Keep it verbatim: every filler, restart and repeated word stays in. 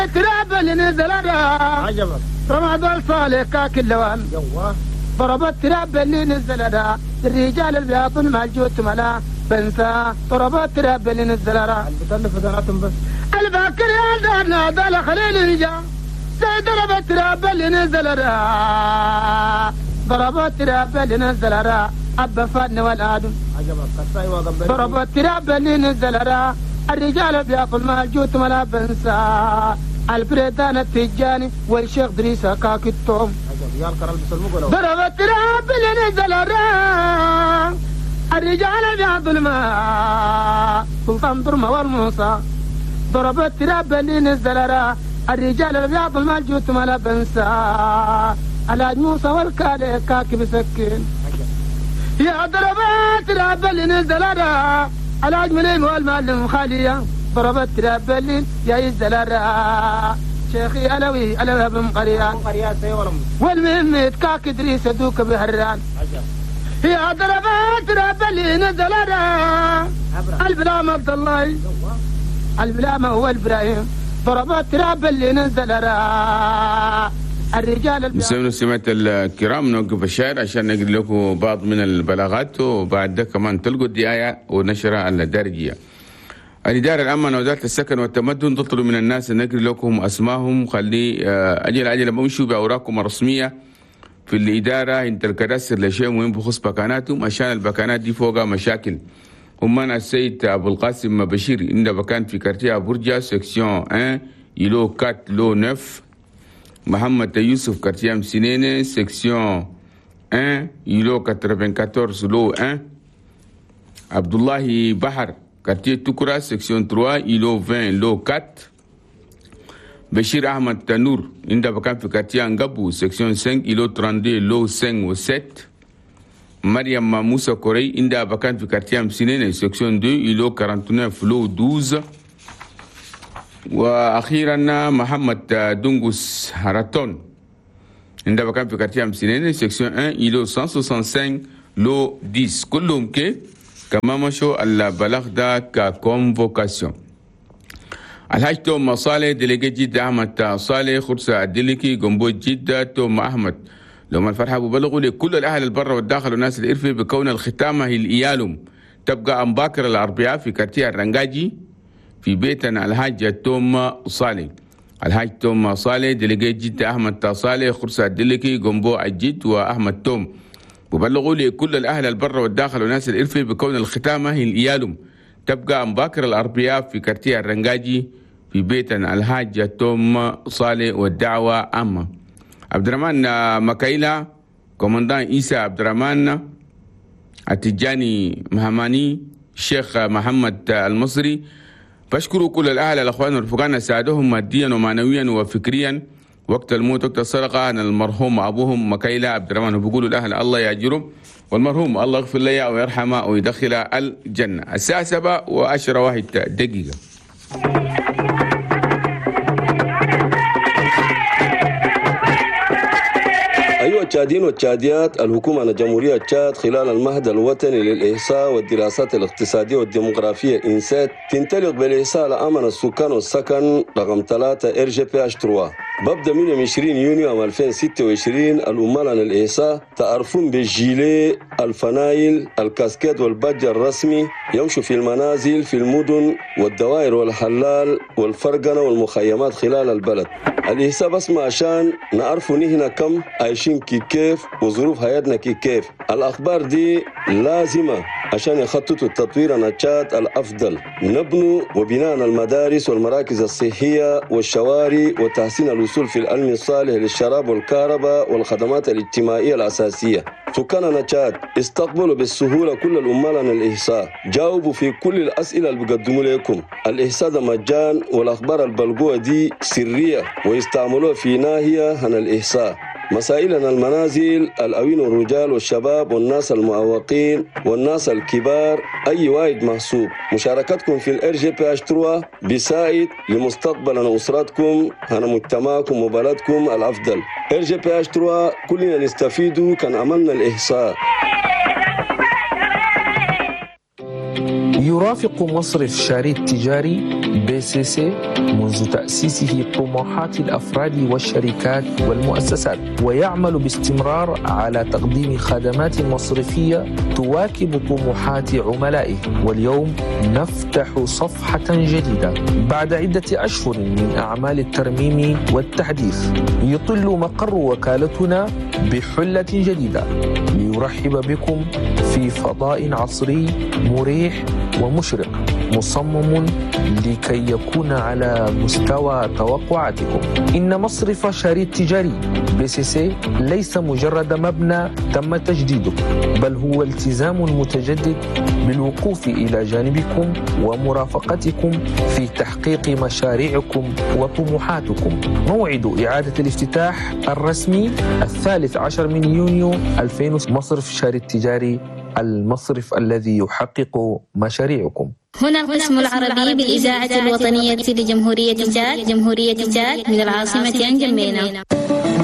تراب اللي نزل عجبك رمضان صالح كاك اللوان يوه ضربت تراب اللي نزل ده الرجال اللي بيعطون مع الجوت ملا بنسى ضربت تراب اللي نزل ده بتلف دناتهم بس الباكر يا دارنا دال خليل رجع سيد ضربت تراب اللي نزل ده ضربت تراب اللي نزل ده أبا فن والآدم عجبك قصاي وقبل ضربت تراب اللي نزل ده الرجال بياكل مع الجوت ملا بنسى البريدان التجاني والشيخ دريسة كاك التوم عجب يا القرال بسلموك ولا ضربت تراب اللي نزل الرام الرجال بيعض الماء سلطان ضرمة والموسى ضربت تراب اللي نزل الرام الرجال بيعض الماء الجوت ملا بنسى الحاج موسى والكالي كاك بسكين يا ضربت تراب اللي نزل الرام الحاج منيم والمعلم خالية ضربت تراب اللي يا يزل الرام شيخي علوي علوي بن قريان قريات سي ولا والمهم كاك ادريس دوك بهران عجب يا ضربات رب اللي نزل البلام عبد الله البلام هو ابراهيم ضربات رب اللي نزل الرجال مستمعينا والمستمعات الكرام نوقف الشاعر عشان نقرا لكم بعض من البلاغات وبعد ده كمان تلقوا الدعايه ونشرها الدارجيه. الإدارة العامة وزارة السكن والتمدن تطلب من الناس أن نقرأ لكم أسماءهم خلي أجل أجل بمشوا بأوراقهم الرسمية في الإدارة عند الكداسر لشيء مهم بخصوص بكاناتهم عشان البكانات دي فوقها مشاكل. هم السيد أبو القاسم بشير عند بكان في كارتيه برجا سكسيون واحد يلو أربعة لو تسعة. محمد يوسف كارتيه مسنينة سكسيون واحد يلو أربعة وثمانين لو واحد. عبد الله بحر quartier Tukura, section trois, îlot vingt, lot quatre. Bachir Ahmad Tanour, Inda Bakan fi quartier Angabou, section cinq, îlot trente-deux, lot cinq ou sept. Mariam Moussa Korey, Inda Bakan fi quartier Amsinene, section deux, îlot quarante-neuf, lot douze. وأخيرا محمد دونغوس هاراتون عند بكان في كارتيه أمسينين سكسيون واحد إلو مئة وخمسة وستين لو عشرة كلهم كي كما مشوا البلاغ ده ككونفوكاسيون. الحاج توم صالح ديليجي جدة أحمد صالح خرسة الدلكي جنبو جدة توم أحمد لهم الفرحة ببلغوا لكل الأهل البر والداخل والناس الإرفي بكون الختامة هي الإيالم تبقى أمباكر الأربعاء في كارتيه الرنجاجي في بيتنا الحاج توم صالح. الحاج توم صالح ديليجي جدة أحمد صالح خرسة الدلكي جنبو الجد وأحمد توم وبلغوا لكل الأهل البر والداخل والناس الإرفي بكون الختامة هي الإيالم تبقى مباكر الأربعاء في كارتيه الرنجاجي في بيتنا الحاج توم صالح والدعوة عامة. عبد الرحمن مكايلا كوماندان عيسى عبد الرحمن التجاني مهماني الشيخ محمد المصري بشكروا كل الأهل الأخوان والرفقان ساعدوهم ماديا ومعنويا وفكريا وقت الموت وقت السرقة عن المرحوم أبوهم مكايلا عبد الرحمن وبيقولوا الأهل الله يأجرهم والمرحوم الله يغفر له ويرحمه ويدخل الجنة. الساعة سبعة وعشرة واحد دقيقة. أيها التشاديين والتشاديات، الحكومة الجمهورية تشاد خلال المهد الوطني للإحصاء والدراسات الاقتصادية والديموغرافية إنسات تنطلق بالإحصاء لأمن السكان والسكن رقم ثلاثة إر جي بي إتش ثلاثة. ببدأ من عشرين يونيو عام ألفين وستة وعشرين الأمال عن الإحصاء تعرفون بالجيلي الفنايل الكاسكيد والبادج الرسمي يمشوا في المنازل في المدن والدوائر والحلال والفرقنة والمخيمات خلال البلد. الإحصاء بس ما عشان نعرفوا نحن كم عايشين كي كيف وظروف حياتنا كي كيف. الأخبار دي لازمة عشان يخططوا التطوير النشاط الأفضل. نبنوا وبناء المدارس والمراكز الصحية والشوارع وتحسين الوصول في العلم الصالح للشراب والكهرباء والخدمات الاجتماعية الأساسية. سكان نشاط استقبلوا بالسهولة كل الأمال عن الإحصاء، جاوبوا في كل الأسئلة اللي بقدموا لكم. الإحصاء ده مجان والأخبار البلغوة دي سرية ويستعملوها في ناحية عن الإحصاء. مسائلنا المنازل الأوين والرجال والشباب والناس المعوقين والناس الكبار أي واحد محسوب. مشاركتكم في الإر جي بي إتش ثلاثة بيساعد لمستقبل أسرتكم هنا مجتمعكم وبلدكم الأفضل. إر جي بي إتش ثلاثة كلنا نستفيدوا كان عملنا الإحصاء. يرافق مصرف شاري التجاري بي سي سي منذ تأسيسه طموحات الأفراد والشركات والمؤسسات، ويعمل باستمرار على تقديم خدمات مصرفية تواكب طموحات عملائه. واليوم نفتح صفحة جديدة بعد عدة أشهر من أعمال الترميم والتحديث. يطل مقر وكالتنا بحلة جديدة ليرحب بكم في فضاء عصري مريح ومشرق، مصمم لكي يكون على مستوى توقعاتكم. إن مصرف شاري التجاري بي سي سي ليس مجرد مبنى تم تجديده، بل هو التزام متجدد بالوقوف إلى جانبكم ومرافقتكم في تحقيق مشاريعكم وطموحاتكم. موعد إعادة الافتتاح الرسمي الثالث عشر من يونيو ألفين. مصرف شاري التجاري، المصرف الذي يحقق مشاريعكم. هنا القسم العربي بالإذاعة الوطنية لجمهورية تشاد، جمهورية تشاد من العاصمة نجمينا.